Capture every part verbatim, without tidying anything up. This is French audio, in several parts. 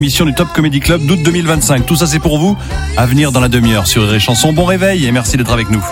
Mission du Top Comedy Club d'août deux mille vingt-cinq. Tout ça, c'est pour vous. À venir dans la demi-heure sur Rire et Chanson. Bon réveil et merci d'être avec nous.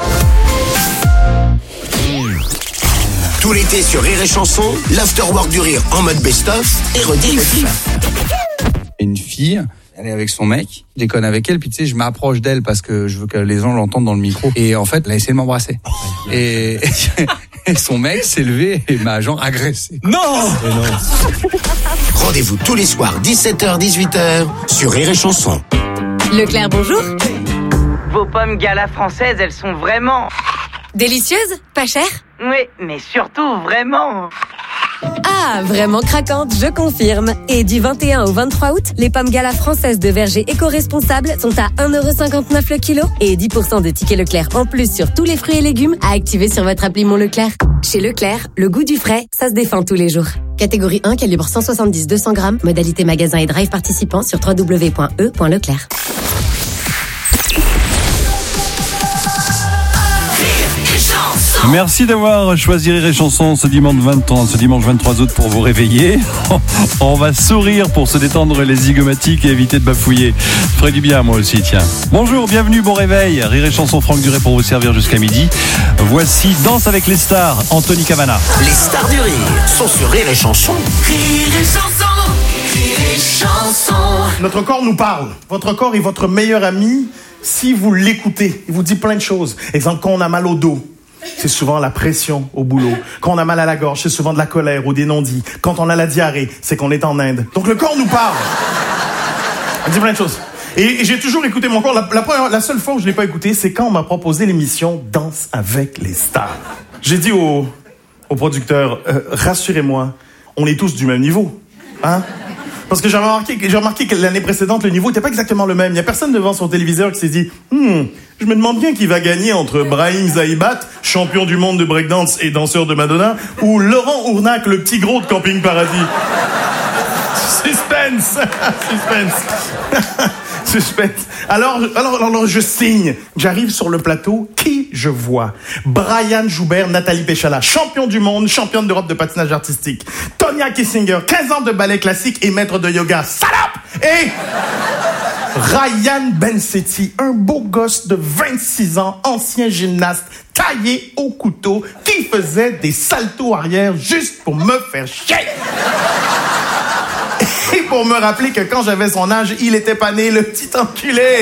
Tout l'été sur Rire et Chanson, l'afterwork du rire en mode best-of et rediff. Une fille, elle est avec son mec, je déconne avec elle, puis tu sais, je m'approche d'elle parce que je veux que les gens l'entendent dans le micro. Et en fait, elle a essayé de m'embrasser. Et, et son mec s'est levé et m'a genre agressé. Non, non. Rendez-vous tous les soirs, dix-sept heures dix-huit heures, sur Rire et Chanson. Leclerc, bonjour. Vos pommes gala françaises, elles sont vraiment... Délicieuses, pas chères? Oui, mais surtout vraiment... Ah, vraiment craquante, je confirme. Et du vingt et un au vingt-trois août, les pommes gala françaises de verger éco-responsables sont à un euro cinquante-neuf le kilo et dix pour cent de tickets Leclerc en plus sur tous les fruits et légumes à activer sur votre appli Mon Leclerc. Chez Leclerc, le goût du frais, ça se défend tous les jours. Catégorie un, calibre cent soixante-dix deux cents grammes, modalité magasin et drive participant sur w w w point e point leclerc. Merci d'avoir choisi Rire et Chanson ce dimanche vingt, ce dimanche vingt-trois août pour vous réveiller. On va sourire pour se détendre les zygomatiques et éviter de bafouiller. Ça ferait du bien, moi aussi, tiens. Bonjour, bienvenue, bon réveil. Rire et Chanson, Franck Duret pour vous servir jusqu'à midi. Voici Danse avec les stars, Anthony Cavana. Les stars du rire sont sur Rire et Chanson. Rire et Chanson, Rire et Chanson. Notre corps nous parle. Votre corps est votre meilleur ami si vous l'écoutez. Il vous dit plein de choses. Exemple, quand on a mal au dos, c'est souvent la pression au boulot. Quand on a mal à la gorge, c'est souvent de la colère ou des non-dits. Quand on a la diarrhée, c'est qu'on est en Inde. Donc le corps nous parle. Il dit plein de choses. Et, et j'ai toujours écouté mon corps. La, la, première, la seule fois où je ne l'ai pas écouté, c'est quand on m'a proposé l'émission Danse avec les stars. J'ai dit au, au producteur, euh, rassurez-moi, on est tous du même niveau. Hein? Parce que j'ai remarqué, j'ai remarqué que l'année précédente, le niveau n'était pas exactement le même. Il n'y a personne devant son téléviseur qui s'est dit hmm, « Je me demande bien qui va gagner entre Brahim Zaïbat, champion du monde de breakdance et danseur de Madonna, ou Laurent Ournac, le petit gros de Camping Paradis. » Suspense. Suspense. Suspense. Alors, alors, alors, je signe. J'arrive sur le plateau. Qui je vois? Brian Joubert, Nathalie Péchala, champion du monde, championne d'Europe de patinage artistique. Tonya Kissinger, quinze ans de ballet classique et maître de yoga. Salope! Et Ryan Bensetti, un beau gosse de vingt-six ans, ancien gymnaste, taillé au couteau, qui faisait des saltos arrière juste pour me faire chier. Et pour me rappeler que quand j'avais son âge, il était pas né, le petit enculé.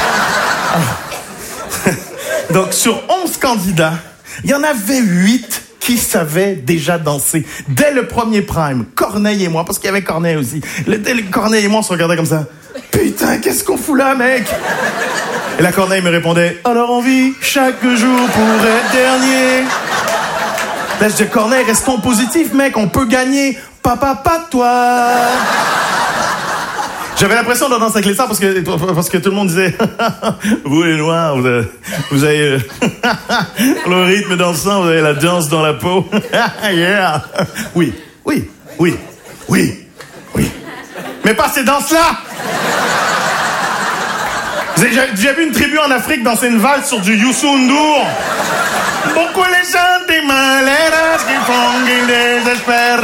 Donc, sur onze candidats, il y en avait huit qui savaient déjà danser. Dès le premier prime, Corneille et moi, parce qu'il y avait Corneille aussi. Le, dès le Corneille et moi, on se regardait comme ça. Putain, qu'est-ce qu'on fout là, mec? Et la Corneille me répondait, alors on vit chaque jour pour être dernier. Là, je dis, Corneille, restons positifs, mec, on peut gagner. Papa, pas toi. J'avais l'impression de danser avec les stars parce que, parce que tout le monde disait vous les noirs, vous avez, vous avez le rythme dansant, vous avez la danse dans la peau. Yeah. Oui, oui, oui, oui, oui. Mais pas ces danses-là. Vous avez déjà vu une tribu en Afrique danser une valse sur du Youssou N'Dour? Beaucoup les gens des malheureux qui font des désespérs.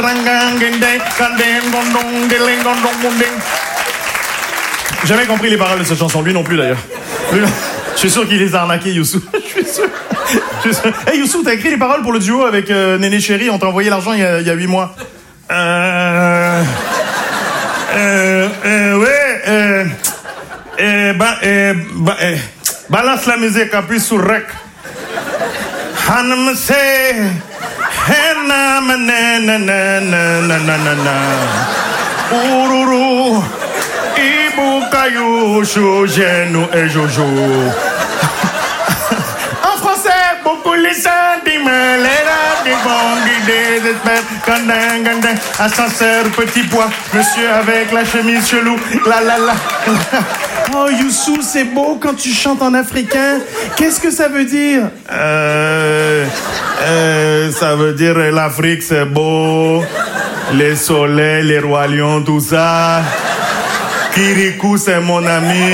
Jamais compris les paroles de cette chanson, lui non plus d'ailleurs. Lui, je suis sûr qu'il les a arnaqués, Youssou. Je suis sûr. Je suis sûr. Hey Youssou, t'as écrit les paroles pour le duo avec euh, Néné Chéri, on t'a envoyé l'argent il y a, il y a huit mois. Euh... Euh... euh ouais, euh... euh bah, euh, bah, euh, balance la musique, appuie sur rec. Hanam se, henam na na na na na na na na, ururu, ibukayu shojenu et jojo. En français, beaucoup les sentiments, les rats des bons, des désespères, gandin, gandin, ascenseur, petit pois, monsieur avec la chemise chelou, la la la. Oh, Youssou, c'est beau quand tu chantes en africain. Qu'est-ce que ça veut dire? Euh, euh, ça veut dire l'Afrique, c'est beau. Les soleils, les rois lions, tout ça. Kirikou, c'est mon ami.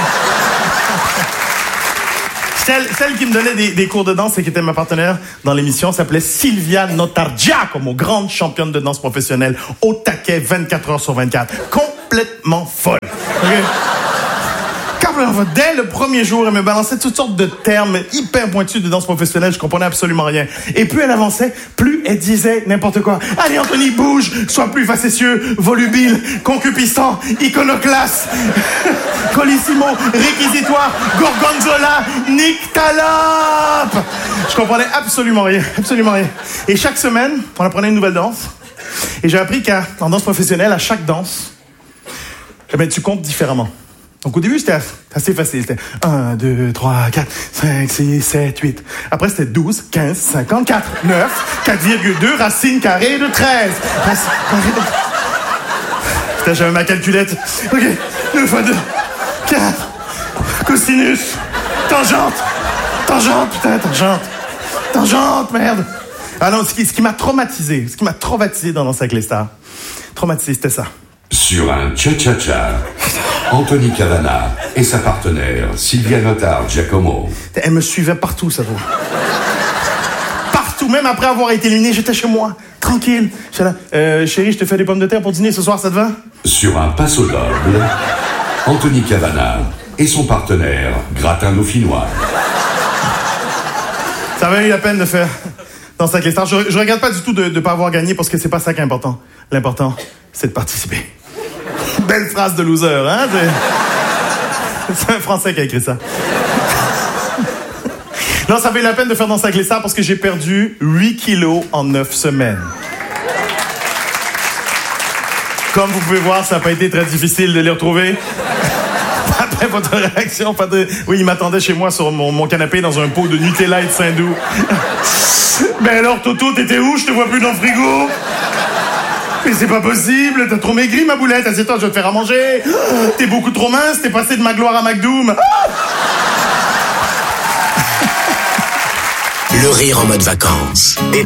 Celle, celle qui me donnait des, des cours de danse et qui était ma partenaire dans l'émission s'appelait Sylvia Notargia, comme grande championne de danse professionnelle, au taquet vingt-quatre heures sur vingt-quatre. Con complètement folle. Okay? Dès le premier jour, elle me balançait toutes sortes de termes hyper pointus de danse professionnelle. Je comprenais absolument rien. Et plus elle avançait, plus elle disait n'importe quoi. Allez, Anthony, bouge, sois plus facétieux, volubile, concupiscent, iconoclaste, colissimo, réquisitoire, gorgonzola, nyctalope. Je comprenais absolument rien, absolument rien. Et chaque semaine, on apprenait une nouvelle danse. Et j'ai appris qu'en danse professionnelle, à chaque danse, eh bien, tu comptes différemment. Donc, au début, c'était assez facile. C'était un, deux, trois, quatre, cinq, six, sept, huit. Après, c'était douze, quinze, cinquante-quatre, neuf, quatre virgule deux, racine carrée de treize. Racine carrée de... Putain, j'avais ma calculette. OK. neuf fois deux, quatre. Cosinus. Tangente. Tangente, putain, tangente. Tangente, merde. Ah non, ce qui, ce qui m'a traumatisé, ce qui m'a traumatisé dans Danse avec les stars, traumatisé, c'était ça. Sur un cha-cha-cha, Anthony Cavana et sa partenaire Sylvia Notard Giacomo. Elle me suivait partout, ça vaut. Partout, même après avoir été éliminée, j'étais chez moi, tranquille. J'étais là, euh, chérie, je te fais des pommes de terre pour dîner ce soir, ça te va? Sur un passo doble, Anthony Cavana et son partenaire Gratin Dauphinois. Ça avait eu la peine de faire Danse avec les stars. Je, je regrette pas du tout de ne pas avoir gagné parce que c'est pas ça qui est important. L'important, c'est de participer. Belle phrase de loser, hein? C'est, c'est un Français qui a écrit ça. Non, ça fait la peine de faire Danse avec les stars parce que j'ai perdu huit kilos en neuf semaines. Comme vous pouvez voir, ça n'a pas été très difficile de les retrouver. Après votre réaction, pas de... Oui, il m'attendait chez moi sur mon, mon canapé dans un pot de Nutella et de Saint-Doux. Ben alors, Toto, t'étais où? Je te vois plus dans le frigo. Mais c'est pas possible, t'as trop maigri, ma boulette. Assieds-toi, je vais te faire à manger. T'es beaucoup trop mince, t'es passé de ma gloire à McDoom. Le rire en mode vacances.